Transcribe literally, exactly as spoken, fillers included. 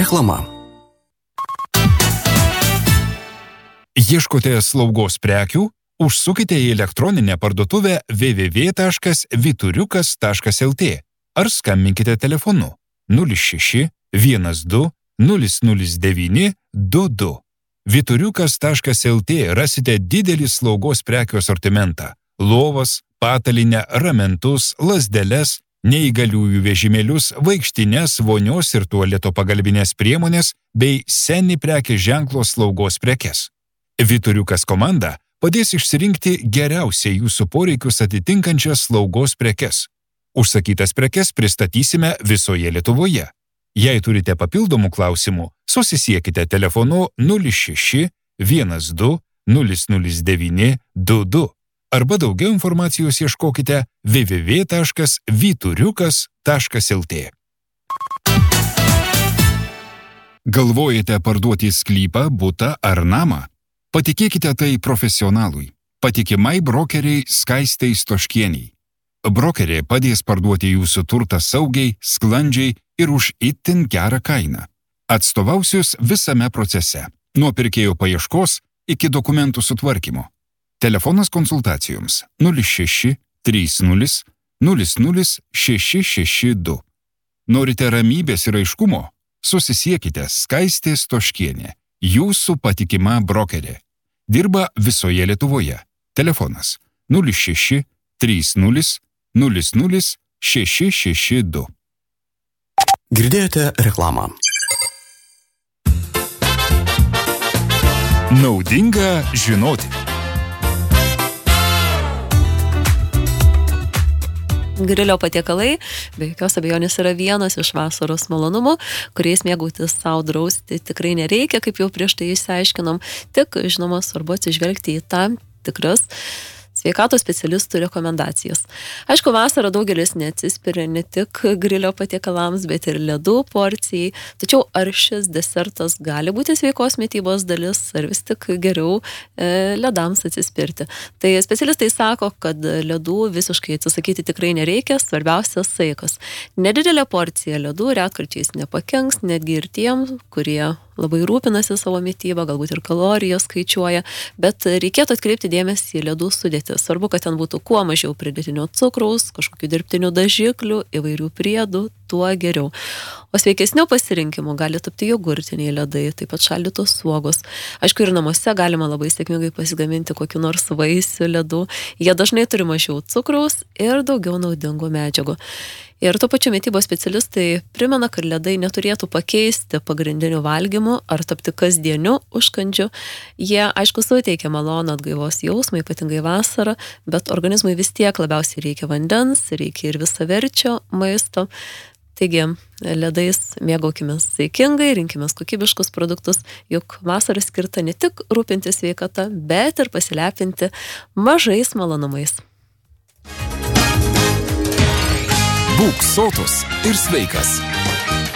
Reklama. Ieškote slaugos prekių? Užsukite į elektroninę parduotuvę w w w taškas vyturiukas taškas l t ar skambinkite telefonu nulis šeši vienas du nulis nulis devyni du du. vyturiukas taškas l t rasite didelį slaugos prekių asortimentą – lovas, patalinę, ramentus, lazdeles, neįgaliųjų vežimėlius, vaikštines, vonios ir tualeto pagalbinės priemonės bei seni prekės ženklo slaugos prekes. Vyturiukas komanda padės išsirinkti geriausiai jūsų poreikius atitinkančias slaugos prekes. Užsakytas prekes pristatysime visoje Lietuvoje. Jei turite papildomų klausimų, susisiekite telefonu nulis šeši vienas du nulis nulis devyni du du arba daugiau informacijos ieškokite w w w taškas vyturiukas taškas l t. Galvojate parduoti sklypą, butą ar namą? Patikėkite tai profesionalui, patikimai brokeriai Skaistei Stoškieniai. Brokerė padės parduoti jūsų turtą saugiai, sklandžiai ir už itin gerą kainą. Atstovausius visame procese, nuo pirkėjo paieškos iki dokumentų sutvarkymo. Telefonas konsultacijoms nulis šeši trys nulis nulis nulis šeši šeši du. Norite ramybės ir aiškumo? Susisiekite Skaistė Stoškienė, jūsų patikima brokerė. Dirba visoje Lietuvoje. Telefonas nulis šeši trys nulis nulis nulis šeši šeši du. Girdėjote reklamą. Naudinga žinoti. Grilio patiekalai, be jokios abejonės, yra vienas iš vasaros malonumų, kuriais mėgautis sau drausti tikrai nereikia, kaip jau prieš tai išsiaiškinom, tik, žinoma, svarbu atsižvelgti į tam tikras sveikatos specialistų rekomendacijas. Aišku, vasarą daugelis neatsispiria ne tik grilio patiekalams, bet ir ledų porcijai. Tačiau ar šis desertas gali būti sveikos mitybos dalis, ar vis tik geriau e, ledams atsispirti? Tai specialistai sako, kad ledų visiškai atsisakyti tikrai nereikia, svarbiausias saikas. Nedidelė porcija ledų retkarčiais nepakenks, netgi ir tiem, kurie labai rūpinasi savo mitybą, galbūt ir kalorijas skaičiuoja, bet reikėtų atkreipti dėmesį į ledų sudėtį. Svarbu, kad ten būtų kuo mažiau pridėtinio cukraus, kažkokių dirbtinių dažiklių, įvairių priedų, tuo geriau. O sveikesnių pasirinkimų gali tapti jogurtiniai ledai, taip pat šaldytos uogos. Aišku, ir namuose galima labai sėkmingai pasigaminti kokių nors vaisių ledų. Jie dažnai turi mažiau cukraus ir daugiau naudingų medžiagų. Ir tuo pačiu mitybos specialistai primena, kad ledai neturėtų pakeisti pagrindinių valgymų ar tapti kasdieniu užkandžiu. Jie, aišku, suteikia malonų atgaivos jausmą, ypatingai vasarą, bet organizmui vis tiek labiausiai reikia vandens, reikia ir visaverčio maisto. Taigi, ledais mėgaukime saikingai, rinkime kokybiškus produktus, juk vasara skirta ne tik rūpinti sveikata, bet ir pasilepinti mažais malonumais. Būk sotus ir sveikas.